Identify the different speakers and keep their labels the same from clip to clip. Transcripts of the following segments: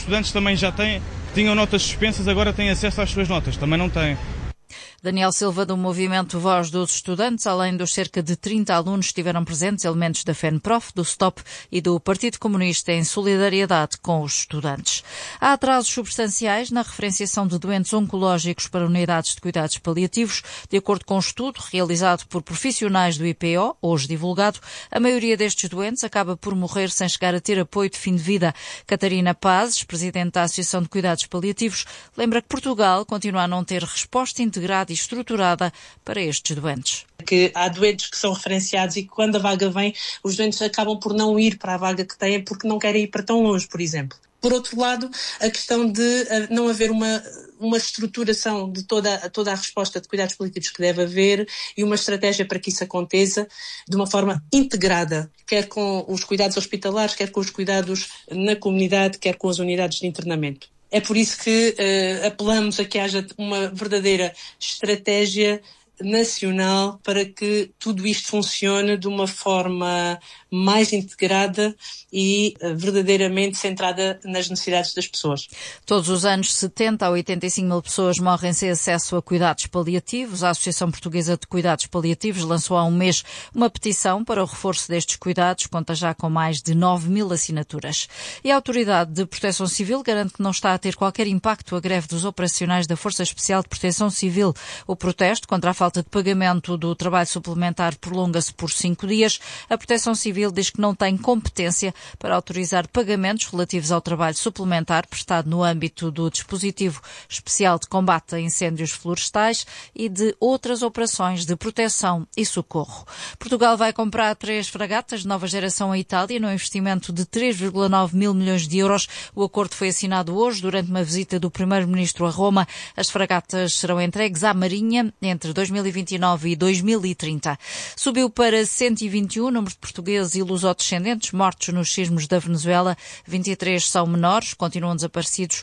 Speaker 1: estudantes também tinham notas suspensas, agora têm acesso às suas notas, também não têm.
Speaker 2: Daniel Silva, do movimento Voz dos Estudantes, além dos cerca de 30 alunos, estiveram presentes elementos da FENPROF, do STOP e do Partido Comunista em solidariedade com os estudantes. Há atrasos substanciais na referenciação de doentes oncológicos para unidades de cuidados paliativos. De acordo com um estudo realizado por profissionais do IPO, hoje divulgado, a maioria destes doentes acaba por morrer sem chegar a ter apoio de fim de vida. Catarina Pazes, presidente da Associação de Cuidados Paliativos, lembra que Portugal continua a não ter resposta integrada e estruturada para estes doentes.
Speaker 3: Que há doentes que são referenciados e que quando a vaga vem, os doentes acabam por não ir para a vaga que têm porque não querem ir para tão longe, por exemplo. Por outro lado, a questão de não haver uma estruturação de toda a resposta de cuidados paliativos que deve haver e uma estratégia para que isso aconteça de uma forma integrada, quer com os cuidados hospitalares, quer com os cuidados na comunidade, quer com as unidades de internamento. É por isso que apelamos a que haja uma verdadeira estratégia nacional para que tudo isto funcione de uma forma mais integrada e verdadeiramente centrada nas necessidades das pessoas.
Speaker 2: Todos os anos, 70 a 85 mil pessoas morrem sem acesso a cuidados paliativos. A Associação Portuguesa de Cuidados Paliativos lançou há um mês uma petição para o reforço destes cuidados, conta já com mais de 9 mil assinaturas. E a Autoridade de Proteção Civil garante que não está a ter qualquer impacto a greve dos operacionais da Força Especial de Proteção Civil. O protesto contra a falta de pagamento do trabalho suplementar prolonga-se por 5 dias. A Proteção Civil diz que não tem competência para autorizar pagamentos relativos ao trabalho suplementar prestado no âmbito do dispositivo especial de combate a incêndios florestais e de outras operações de proteção e socorro. Portugal vai comprar 3 fragatas de nova geração à Itália num investimento de 3,9 mil milhões de euros. O acordo foi assinado hoje durante uma visita do Primeiro-Ministro a Roma. As fragatas serão entregues à Marinha entre 2029 e 2030. Subiu para 121 o número de portugueses e lusodescendentes mortos nos sismos da Venezuela. 23 são menores, continuam desaparecidos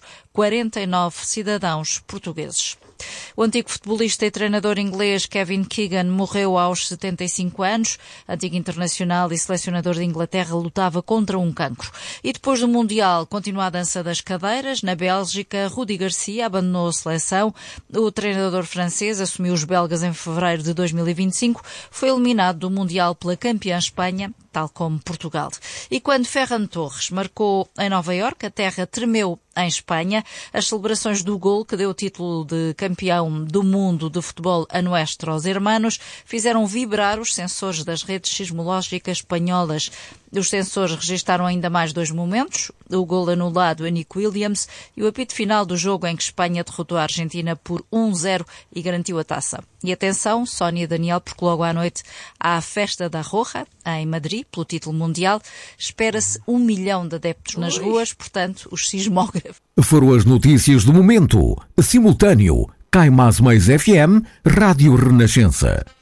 Speaker 2: 49 cidadãos portugueses. O antigo futebolista e treinador inglês Kevin Keegan morreu aos 75 anos. Antigo internacional e selecionador de Inglaterra, lutava contra um cancro. E depois do Mundial, continua a dança das cadeiras. Na Bélgica, Rudi Garcia abandonou a seleção. O treinador francês assumiu os belgas em fevereiro de 2025. Foi eliminado do Mundial pela campeã Espanha, tal como Portugal. E quando Ferran Torres marcou em Nova Iorque, a terra tremeu em Espanha. As celebrações do gol que deu o título de campeão do mundo de futebol a Nuestros Hermanos fizeram vibrar os sensores das redes sismológicas espanholas. Os sensores registaram ainda mais 2 momentos, o gol anulado a Nico Williams e o apito final do jogo em que Espanha derrotou a Argentina por 1-0 e garantiu a taça. E atenção, Sónia e Daniel, porque logo à noite há a Festa da Roja, em Madrid, pelo título mundial. Espera-se 1 milhão de adeptos nas ruas, portanto, os sismógrafos.
Speaker 4: Foram as notícias do momento. Simultâneo, Cai Mais FM, Rádio Renascença.